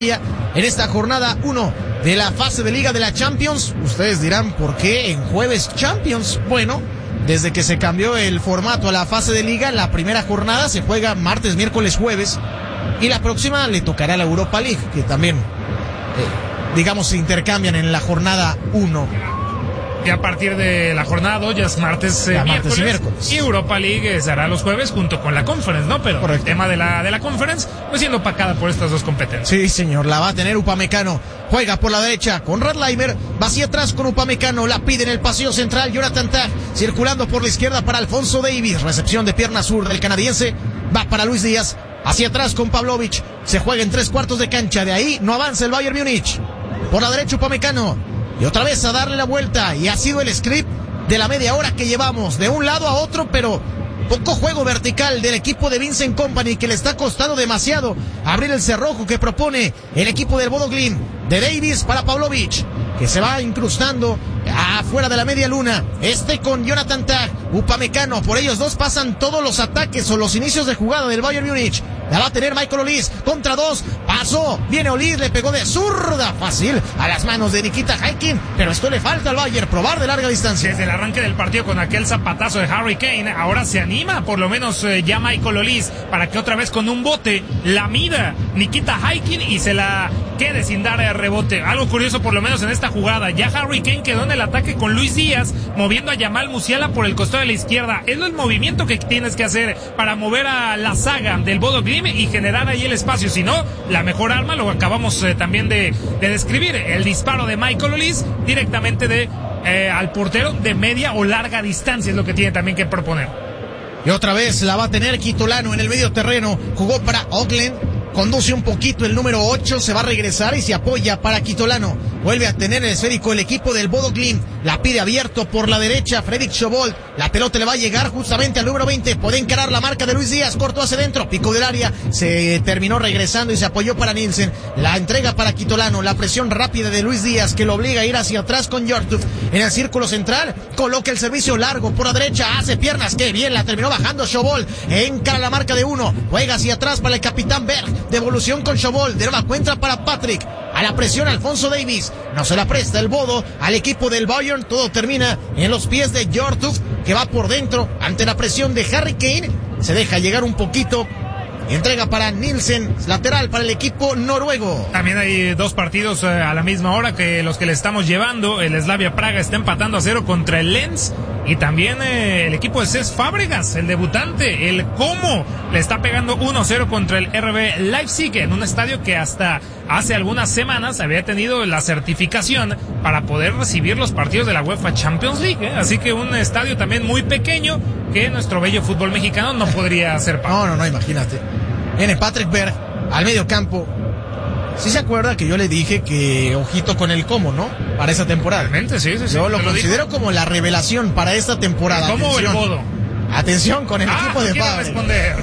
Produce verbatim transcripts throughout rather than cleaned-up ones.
en esta jornada uno de la fase de Liga de la Champions. Ustedes dirán, ¿por qué en jueves Champions? Bueno, desde que se cambió el formato a la fase de Liga, la primera jornada se juega martes, miércoles, jueves, y la próxima le tocará a la Europa League, que también, eh, digamos, se intercambian en la jornada uno. Y a partir de la jornada dos ya es martes, eh, martes miércoles, y miércoles. Y Europa League se hará los jueves junto con la Conference, ¿no? Pero Correcto. El tema de la, de la Conference, pues siendo opacada por estas dos competencias. Sí, señor, la va a tener Upamecano. Juega por la derecha con Radleimer, va hacia atrás con Upamecano, la pide en el pasillo central Jonathan Tah, circulando por la izquierda para Alfonso Davies, recepción de pierna sur del canadiense, va para Luis Díaz, hacia atrás con Pavlovic, se juega en tres cuartos de cancha, de ahí no avanza el Bayern Múnich. Por la derecha Upamecano. Y otra vez a darle la vuelta, y ha sido el script de la media hora que llevamos, de un lado a otro, pero poco juego vertical del equipo de Vincent Kompany, que le está costando demasiado abrir el cerrojo que propone el equipo del Bodo Glimt. De Davies para Pavlovic, que se va incrustando afuera de la media luna. Este con Jonathan Tah, Upamecano, por ellos dos pasan todos los ataques o los inicios de jugada del Bayern Múnich. La va a tener Michael Olise, contra dos, pasó, viene Olise, le pegó de zurda, fácil, a las manos de Nikita Haikin, pero esto le falta al Bayern, probar de larga distancia. Desde el arranque del partido con aquel zapatazo de Harry Kane, ahora se anima, por lo menos eh, ya Michael Olise, para que otra vez con un bote la mida Nikita Haikin y se la quede sin dar el rebote. Algo curioso por lo menos en esta jugada, ya Harry Kane quedó en el ataque con Luis Díaz, moviendo a Jamal Musiala por el costado de la izquierda. Es el movimiento que tienes que hacer para mover a la saga del Bodo Glimt y generar ahí el espacio. Si no, la mejor arma, lo acabamos eh, también de, de describir, el disparo de Michael Olise directamente de eh, al portero de media o larga distancia, es lo que tiene también que proponer. Y otra vez la va a tener Kitolano en el medio terreno, jugó para Auckland, conduce un poquito el número ocho, se va a regresar y se apoya para Kitolano. Vuelve a tener el esférico el equipo del Bodo Glimt, la pide abierto por la derecha Fredrik Sjovold, la pelota le va a llegar justamente al número veinte, puede encarar la marca de Luis Díaz, cortó hacia adentro, pico del área, se terminó regresando y se apoyó para Nielsen, la entrega para Kitolano, la presión rápida de Luis Díaz que lo obliga a ir hacia atrás con Hjortuf, en el círculo central, coloca el servicio largo por la derecha, hace piernas, qué bien, la terminó bajando Sjovold, encara la marca de uno, juega hacia atrás para el capitán Berg, devolución con Sjovold, de nueva cuenta para Patrick, a la presión Alfonso Davies, no se la presta el Bodo al equipo del Bayern, todo termina en los pies de Hjortuf, que va por dentro ante la presión de Harry Kane, se deja llegar un poquito, entrega para Nielsen, lateral para el equipo noruego. También hay dos partidos eh, a la misma hora que los que le estamos llevando. El Slavia Praga está empatando a cero contra el Lens. Y también eh, el equipo de Cesc Fábregas, el debutante, el Como, le está pegando uno a cero contra el R B Leipzig en un estadio que hasta hace algunas semanas había tenido la certificación para poder recibir los partidos de la UEFA Champions League. ¿eh? Así que un estadio también muy pequeño que nuestro bello fútbol mexicano no podría hacer parte. No, no, no, imagínate. Viene Patrick Berg al medio campo. Sí se acuerda que yo le dije que ojito con el Como, ¿no? Para esa temporada. Realmente, sí, sí, sí. Yo lo ¿Te considero lo como la revelación para esta temporada. ¿El Como o el Bodo? Atención con el ah, equipo de Fábregas. responder.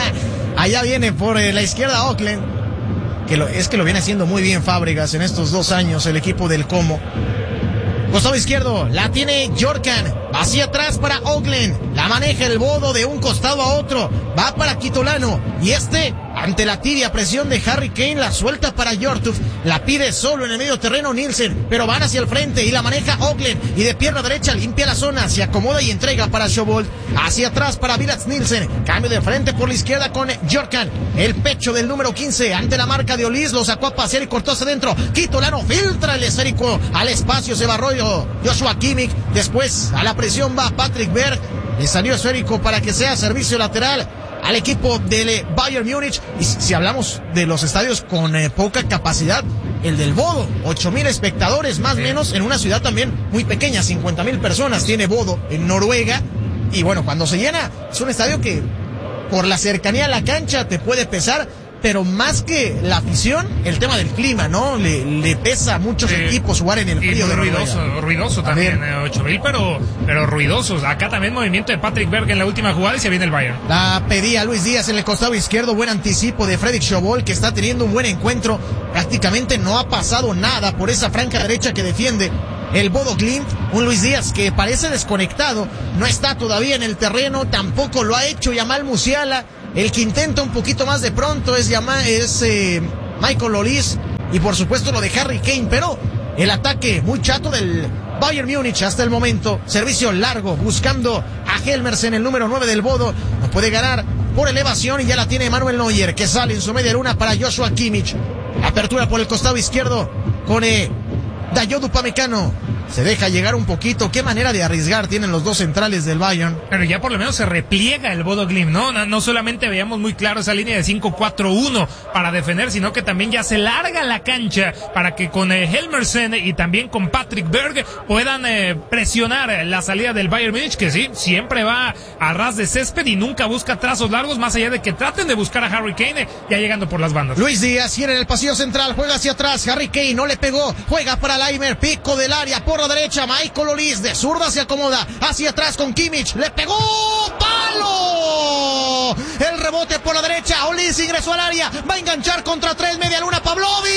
Allá viene por eh, la izquierda Auckland, que lo, es que lo viene haciendo muy bien Fábregas en estos dos años, el equipo del Como. Costado izquierdo, la tiene Jorkan, va hacia atrás para Auckland, la maneja el Bodo de un costado a otro, va para Kitolano, y este, ante la tibia presión de Harry Kane, la suelta para Hjortuf, la pide solo en el medio terreno Nielsen, pero van hacia el frente y la maneja Auckland, y de pierna derecha limpia la zona, se acomoda y entrega para Sjovold, hacia atrás para Vilas Nielsen, cambio de frente por la izquierda con Jorkan, el pecho del número quince, ante la marca de Olise, lo sacó a pasear y cortó hacia adentro, Kitolano filtra el esférico, al espacio se barró Joshua Kimmich, después a la presión va Patrick Berg, le salió esférico para que sea servicio lateral al equipo del Bayern Múnich. Y si hablamos de los estadios con eh, poca capacidad, el del Bodo, ocho mil espectadores más o sí. menos, en una ciudad también muy pequeña, cincuenta mil personas tiene Bodo en Noruega, y bueno, cuando se llena es un estadio que por la cercanía a la cancha te puede pesar, pero más que la afición, el tema del clima, ¿no? Le, le pesa a muchos sí. equipos jugar en el frío de ruidoso, Noruega. ruidoso también, eh, ocho mil, pero, pero ruidosos. Acá también movimiento de Patrick Berg en la última jugada y se viene el Bayern. La pedía Luis Díaz en el costado izquierdo, buen anticipo de Fredrik Sjovold, que está teniendo un buen encuentro. Prácticamente no ha pasado nada por esa franja derecha que defiende el Bodo Glimt, un Luis Díaz que parece desconectado, no está todavía en el terreno, tampoco lo ha hecho Jamal Musiala. El que intenta un poquito más de pronto es, Yama, es eh, Michael Olise y por supuesto lo de Harry Kane, pero el ataque muy chato del Bayern Múnich hasta el momento. Servicio largo buscando a Helmersen, el número nueve del Bodo. No puede ganar por elevación y ya la tiene Manuel Neuer, que sale en su media luna para Joshua Kimmich. Apertura por el costado izquierdo con eh, Dayot Upamecano. Se deja llegar un poquito. Qué manera de arriesgar tienen los dos centrales del Bayern. Pero ya por lo menos se repliega el Bodo Glimt, ¿no? No, no solamente veíamos muy claro esa línea de cinco cuatro uno para defender, sino que también ya se larga la cancha para que con eh, Helmersen y también con Patrick Berg puedan eh, presionar la salida del Bayern Múnich, que sí, siempre va a ras de césped y nunca busca trazos largos, más allá de que traten de buscar a Harry Kane, eh, ya llegando por las bandas. Luis Díaz viene en el pasillo central, juega hacia atrás, Harry Kane no le pegó, juega para Laimer, pico del área por la derecha, Michael Olise de zurda se acomoda hacia atrás con Kimmich, le pegó, palo, el rebote por la derecha, Olise ingresó al área, va a enganchar contra tres, media luna, Pavlovic,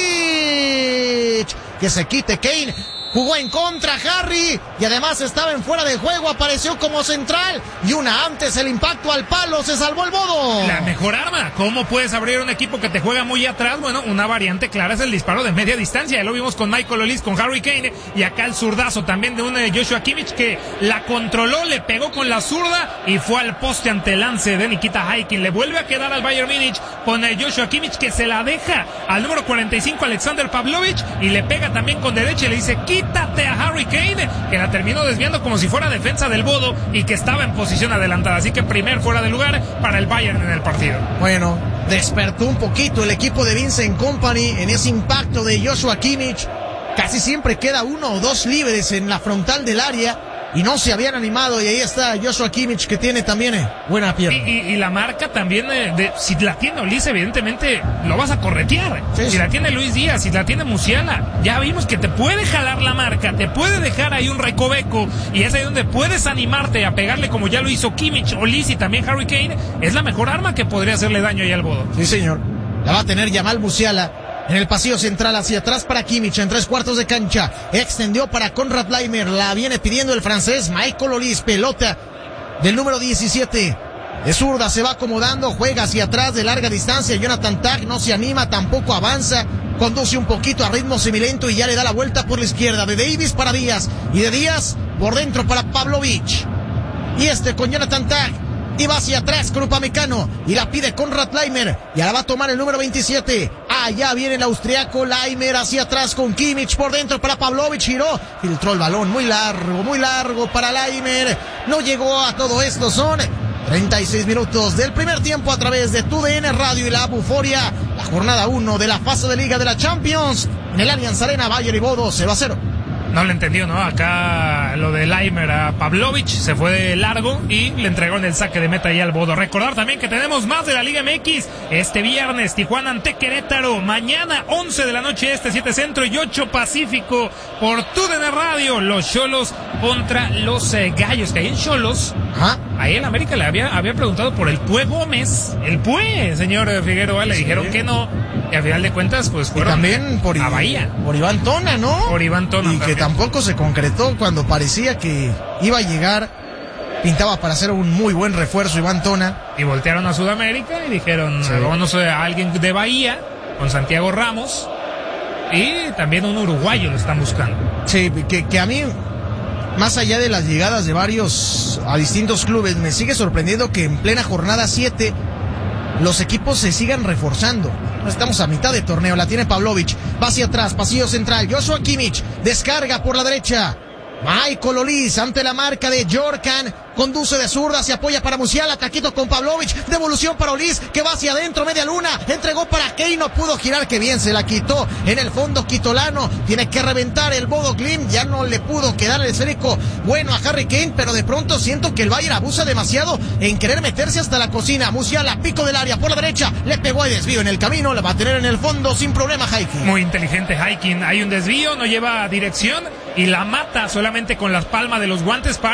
que se quite Kane. Jugó en contra Harry y además estaba en fuera de juego, apareció como central y una antes el impacto al palo, se salvó el Bodo. La mejor arma, ¿cómo puedes abrir un equipo que te juega muy atrás? Bueno, una variante clara es el disparo de media distancia, ya lo vimos con Michael Olise, con Harry Kane y acá el zurdazo también de un Joshua Kimmich que la controló, le pegó con la zurda y fue al poste ante el lance de Nikita Haikin. Le vuelve a quedar al Bayern Múnich con Joshua Kimmich que se la deja al número cuarenta y cinco Alexander Pavlovic y le pega también con derecha y le dice quita Quítate a Harry Kane, que la terminó desviando como si fuera defensa del Bodo y que estaba en posición adelantada. Así que primer fuera de lugar para el Bayern en el partido. Bueno, despertó un poquito el equipo de Vincent Kompany en ese impacto de Joshua Kimmich. Casi siempre queda uno o dos libres en la frontal del área y no se habían animado, y ahí está Joshua Kimmich que tiene también eh, buena pierna. Y, y, y la marca también, eh, de, si la tiene Olise, evidentemente lo vas a corretear. Sí, si sí. la tiene Luis Díaz, si la tiene Musiala, ya vimos que te puede jalar la marca, te puede dejar ahí un recoveco, y es ahí donde puedes animarte a pegarle como ya lo hizo Kimmich, Olise y también Harry Kane. Es la mejor arma que podría hacerle daño ahí al Bodo. Sí, señor. La va a tener Jamal Musiala. En el pasillo central hacia atrás para Kimmich en tres cuartos de cancha. Extendió para Konrad Laimer. La viene pidiendo el francés Michael Olise. Pelota del número diecisiete. De zurda se va acomodando. Juega hacia atrás de larga distancia. Jonathan Tah no se anima, tampoco avanza. Conduce un poquito a ritmo semilento y ya le da la vuelta por la izquierda. De Davis para Díaz. Y de Díaz por dentro para Pavlovic. Y este con Jonathan Tah. Y va hacia atrás con Upamecano y la pide Konrad Laimer y ahora va a tomar el número veintisiete. Allá viene el austriaco Laimer hacia atrás con Kimmich por dentro para Pavlovic, giró, filtró el balón muy largo, muy largo para Laimer, no llegó a todo esto. Son treinta y seis minutos del primer tiempo a través de tu D N Radio y la Buforia, la jornada uno de la fase de Liga de la Champions en el Allianz Arena. Bayern y Bodo cero a cero. No le entendió, ¿no? Acá lo de Laimer a Pavlovic se fue de largo y le entregaron el saque de meta ahí al Bodo. Recordar también que tenemos más de la Liga M X este viernes, Tijuana ante Querétaro, mañana once de la noche este, siete Centro y ocho Pacífico por tu D N Radio, los Xolos contra los eh, Gallos, que ahí en Xolos, ¿ah? Ahí en América le había, había preguntado por el Pue Gómez, el Pue, señor Figueroa, le sí. dijeron que no, y al final de cuentas pues fueron y también por a Bahía. Por Iván Tona, ¿no? Por Iván Tona. Y también. Que tampoco se concretó cuando parecía que iba a llegar, pintaba para hacer un muy buen refuerzo Iván Tona. Y voltearon a Sudamérica y dijeron, sí. vámonos a alguien de Bahía, con Santiago Ramos, y también un uruguayo lo están buscando. Sí, que, que a mí, más allá de las llegadas de varios a distintos clubes, me sigue sorprendiendo que en plena jornada siete los equipos se sigan reforzando. Estamos a mitad de torneo, la tiene Pavlovic, va hacia atrás, pasillo central, Joshua Kimmich, descarga por la derecha, Michael Olise ante la marca de Jorkan, conduce de zurda, se apoya para Musiala, taquito con Pavlovic, devolución para Olise, que va hacia adentro, media luna, entregó para Kane, no pudo girar, que bien se la quitó en el fondo quitolano, tiene que reventar el Bodo Glimt, ya no le pudo quedar el esférico bueno a Harry Kane, pero de pronto siento que el Bayern abusa demasiado en querer meterse hasta la cocina. Musiala, pico del área por la derecha, le pegó y desvío en el camino, la va a tener en el fondo sin problema Haikin. Muy inteligente Haikin, hay un desvío, no lleva dirección y la mata solamente con las palmas de los guantes para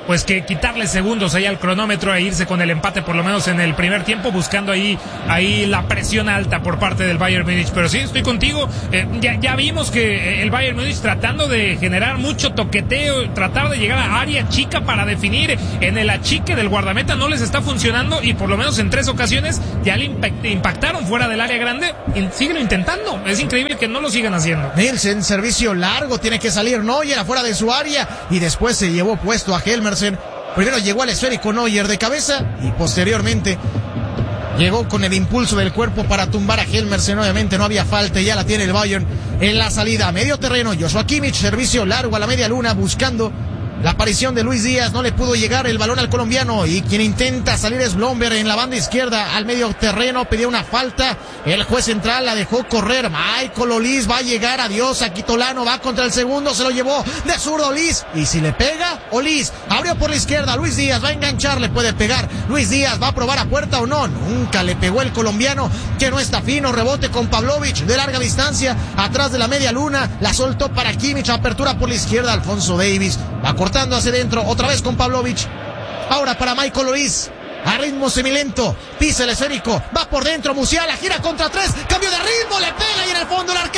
pues que quitarle segundos ahí al cronómetro e irse con el empate por lo menos en el primer tiempo, buscando ahí, ahí la presión alta por parte del Bayern Múnich. Pero sí, estoy contigo, eh, ya, ya vimos que el Bayern Múnich tratando de generar mucho toqueteo, tratar de llegar a área chica para definir, en el achique del guardameta no les está funcionando, y por lo menos en tres ocasiones ya le impactaron fuera del área grande y siguen intentando. Es increíble que no lo sigan haciendo. Nielsen, servicio largo, tiene que salir Neuer afuera de su área y después se llevó puesto a Helmersen. Primero llegó al esférico Neuer de cabeza y posteriormente llegó con el impulso del cuerpo para tumbar a Helmersen. Obviamente no había falta, ya la tiene el Bayern en la salida. Medio terreno, Joshua Kimmich, servicio largo a la media luna buscando la aparición de Luis Díaz. No le pudo llegar el balón al colombiano y quien intenta salir es Blomberg en la banda izquierda al medio terreno. Pedía una falta, el juez central la dejó correr. Michael Olise va a llegar, adiós a Quitolano, va contra el segundo, se lo llevó de zurdo Olise, y si le pega, Olise abrió por la izquierda, Luis Díaz va a enganchar, le puede pegar, Luis Díaz va a probar a puerta o no, nunca le pegó el colombiano que no está fino. Rebote con Pavlovic de larga distancia atrás de la media luna, la soltó para Kimmich, apertura por la izquierda, Alfonso Davies va cortando hacia dentro, otra vez con Pavlovic, ahora para Michael Olise, a ritmo semilento, pisa el esférico, va por dentro, Musiala, gira contra tres, cambio de ritmo, le pega y en el fondo el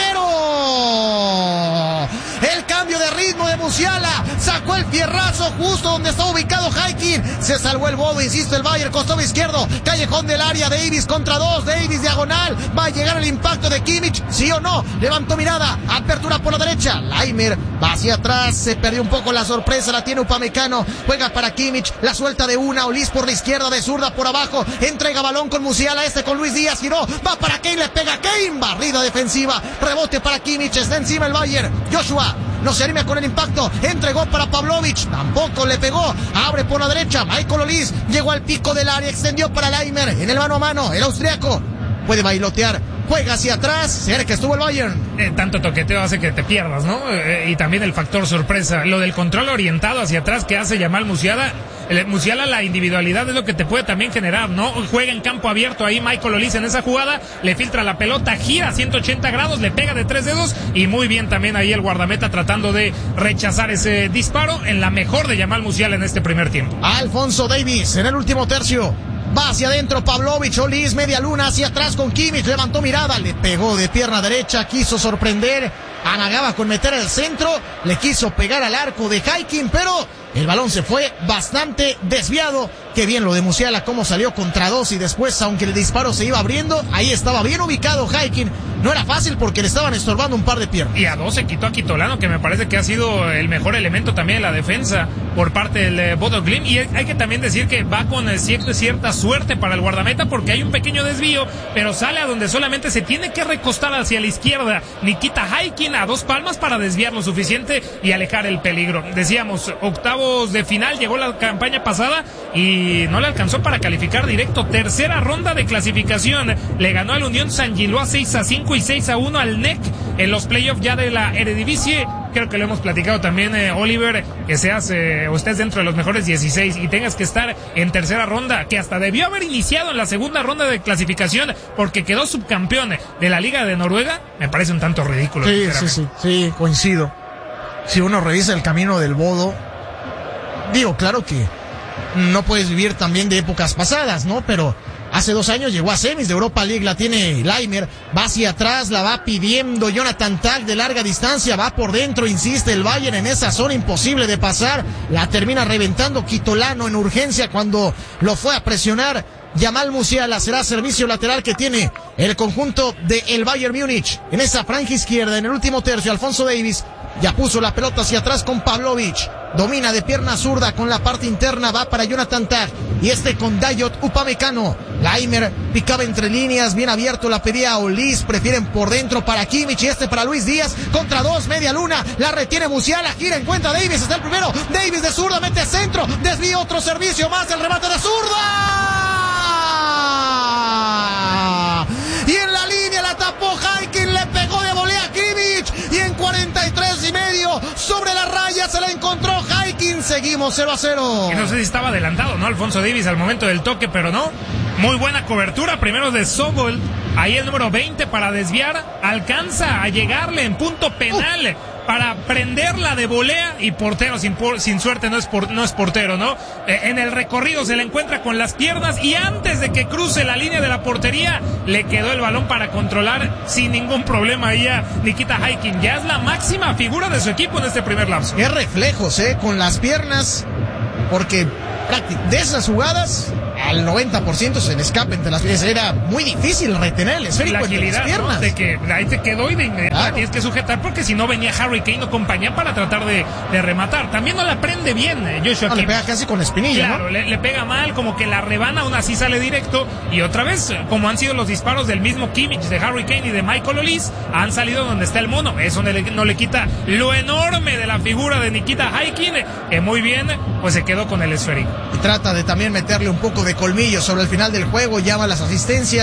arquero. El cambio de ritmo de Musiala, sacó el fierrazo justo donde está ubicado Haikin, se salvó el bodo, insisto, el Bayern, costado izquierdo, callejón del área, Davies contra dos, Davies diagonal, va a llegar el impacto de Kimmich, sí o no, levantó mirada, apertura por la derecha, Laimer va hacia atrás, se perdió un poco la sorpresa, la tiene Upamecano, juega para Kimmich, la suelta de una, Olise por la izquierda, de zurda por abajo, entrega balón con Musiala, este con Luis Díaz, giró, va para Kane, le pega Kane, barrida defensiva, rebote para Kimmich, está encima el Bayern, Joshua no se anima con el impacto, entregó para Pavlovic, tampoco le pegó, abre por la derecha, Michael Olise, llegó al pico del área, extendió para Laimer, en el mano a mano, el austriaco, puede bailotear, juega hacia atrás, cerca estuvo el Bayern. Eh, tanto toqueteo hace que te pierdas, ¿no? Eh, y también el factor sorpresa, lo del control orientado hacia atrás que hace Yamal Musiala. El Musiala, la individualidad es lo que te puede también generar, ¿no? Juega en campo abierto ahí Michael Olise en esa jugada, le filtra la pelota, gira ciento ochenta grados, le pega de tres dedos y muy bien también ahí el guardameta tratando de rechazar ese disparo en la mejor de Yamal Musiala en este primer tiempo. Alfonso Davies en el último tercio. Va hacia adentro Pavlovic, Olise, media luna, hacia atrás con Kimmich, levantó mirada, le pegó de pierna derecha, quiso sorprender, amagaba con meter el centro, le quiso pegar al arco de Haikin, pero el balón se fue bastante desviado. Qué bien lo de Musiala, cómo salió contra dos y después, aunque el disparo se iba abriendo, ahí estaba bien ubicado Haikin. No era fácil porque le estaban estorbando un par de piernas. Y a dos se quitó a Quitolano, que me parece que ha sido el mejor elemento también en la defensa por parte del eh, Bodo Glimt. Y hay que también decir que va con eh, cierta, cierta suerte para el guardameta porque hay un pequeño desvío, pero sale a donde solamente se tiene que recostar hacia la izquierda. Nikita Haikin a dos palmas para desviar lo suficiente y alejar el peligro. Decíamos, octavos de final, llegó la campaña pasada y no le alcanzó para calificar directo. Tercera ronda de clasificación. Le ganó al Unión Saint-Gilloise seis a cinco y seis a uno al N E C en los playoffs ya de la Eredivisie. Creo que lo hemos platicado también, eh, Oliver, que seas eh, o estés dentro de los mejores dieciséis y tengas que estar en tercera ronda, que hasta debió haber iniciado en la segunda ronda de clasificación porque quedó subcampeón de la Liga de Noruega, me parece un tanto ridículo. Sí, sí, sí, sí, coincido. Si uno revisa el camino del Bodo, digo, claro que no puedes vivir también de épocas pasadas, ¿no? Pero hace dos años llegó a semis de Europa League, la tiene Laimer, va hacia atrás, la va pidiendo Jonathan Tag de larga distancia, va por dentro, insiste el Bayern en esa zona imposible de pasar, la termina reventando Quitolano en urgencia cuando lo fue a presionar Yamal Musiala. Será servicio lateral que tiene el conjunto de el Bayern Múnich en esa franja izquierda. En el último tercio, Alfonso Davies ya puso la pelota hacia atrás con Pavlovic, domina de pierna zurda con la parte interna, va para Jonathan Tag y este con Dayot Upamecano. Laimer picaba entre líneas, bien abierto, la pedía a Olise, prefieren por dentro para Kimmich y este para Luis Díaz, contra dos, media luna, la retiene Musiala, gira, encuentra a Davies, está el primero, Davies de zurda, mete centro, desvía otro servicio más, el remate de zurda y en la línea la tapó Haikin, le pegó de volea a Kimmich y en cuarenta y tres y medio sobre la raya se la encontró Haikin. Seguimos cero a cero. Y no sé si estaba adelantado, ¿no? Alfonso Davies al momento del toque, pero no. Muy buena cobertura, primero de Sobol, ahí el número veinte para desviar, alcanza a llegarle en punto penal. Uh. para prenderla de volea, y portero sin, por, sin suerte no es, por, no es portero, ¿no? Eh, en el recorrido se le encuentra con las piernas y antes de que cruce la línea de la portería le quedó el balón para controlar sin ningún problema ahí a Nikita Haikin. Ya es la máxima figura de su equipo en este primer lapso. Qué reflejos, eh, con las piernas, porque de esas jugadas al noventa por ciento se le escapa entre las piernas. Era muy difícil retener el esférico la entre las piernas, ¿no? De que ahí te quedó y de inmediato claro. Tienes que sujetar, porque si no venía Harry Kane o compañía para tratar de, de rematar. También no la prende bien Joshua no, Kimmich. Le pega casi con espinilla, claro, ¿no? le, le pega mal, como que la rebana, aún así sale directo. Y otra vez, como han sido los disparos del mismo Kimmich, de Harry Kane y de Michael Olise, han salido donde está el mono. Eso no le, no le quita lo enorme de la figura de Nikita Haikin, que muy bien, pues se quedó con el esférico. Y trata de también meterle un poco de colmillo sobre el final del juego, llama las asistencias.